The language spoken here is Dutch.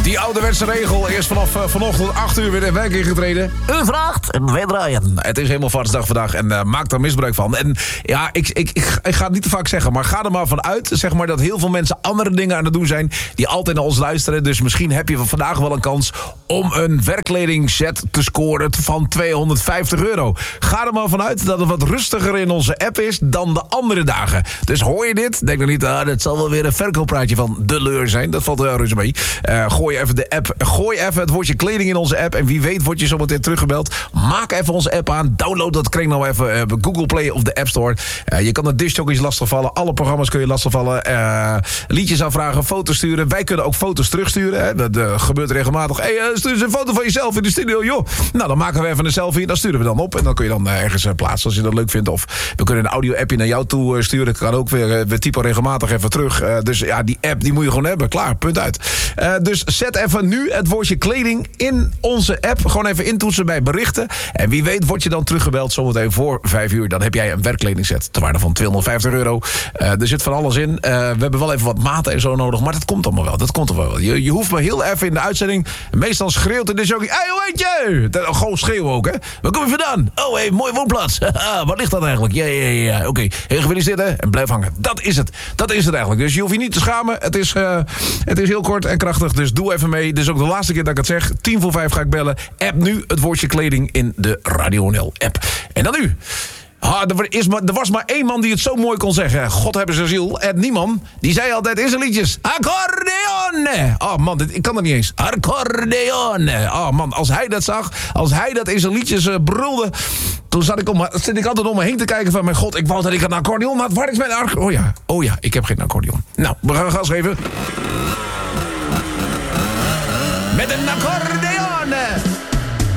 Die ouderwetse regel. Eerst vanaf vanochtend 8 uur weer in werking getreden. U vraagt en wij draaien. Het is helemaal Vadersdag vandaag en maak daar misbruik van. En ja, ik ga het niet te vaak zeggen, maar ga er maar van uit, zeg maar, dat heel veel mensen andere dingen aan het doen zijn die altijd naar ons luisteren. Dus misschien heb je vandaag wel een kans om een werkkledingset te scoren van €250. Ga er maar vanuit dat het wat rustiger in onze app is dan de andere dagen. Dus hoor je dit? Denk dan niet, dat zal wel weer een verkooppraatje van de leur zijn. Dat valt wel reuze mee. Gooi even de app, gooi even het woordje kleding in onze app en wie weet word je zo meteen teruggebeld. Maak even onze app aan, download dat kring nou even Google Play of de App Store. Je kan de discjockeys lastigvallen, alle programma's kun je lastigvallen. Liedjes aanvragen, foto's sturen. Wij kunnen ook foto's terugsturen. Hè. Dat gebeurt regelmatig. Stuur eens een foto van jezelf in de studio, joh. Nou, dan maken we even een selfie. Dat sturen we dan op. En dan kun je dan ergens plaatsen als je dat leuk vindt. Of we kunnen een audio-appje naar jou toe sturen. Dat kan ook weer. We typen regelmatig even terug. Dus ja, die app die moet je gewoon hebben. Klaar, punt uit. Dus zet even nu het woordje kleding in onze app. Gewoon even intoetsen bij berichten. En wie weet word je dan teruggebeld zometeen voor 5 uur. Dan heb jij een werkkledingset ter waarde van €250. Er zit van alles in. We hebben wel even wat maten en zo nodig. Maar dat komt allemaal wel. Dat komt er wel. Je hoeft maar heel even in de uitzending. Meestal schreeuwt in de jockey. Hey, hoe heet je? Gewoon schreeuwen ook, hè? Waar kom je vandaan? Oh, hey, mooie woonplaats. Wat ligt dat eigenlijk? Ja. Oké. Heel gefeliciteerd, hè? En blijf hangen. Dat is het. Dat is het eigenlijk. Dus je hoeft je niet te schamen. Het is heel kort en krachtig. Dus doe even mee. Dit is ook de laatste keer dat ik het zeg. 4:50 ga ik bellen. App nu het woordje kleding in de Radio NL app. En dan nu. Er was maar één man die het zo mooi kon zeggen. God hebben ze ziel. Ed Nieman, die zei altijd in zijn liedjes: accordeon! Oh man, ik kan dat niet eens. Accordeon! Oh man, als hij dat zag, als hij dat in zijn liedjes brulde, toen zat ik altijd om me heen te kijken van: mijn god, ik wou dat ik een accordeon had. Waar is mijn accordeon? Oh ja, ik heb geen accordeon. Nou, we gaan gas geven. Met een accordeon!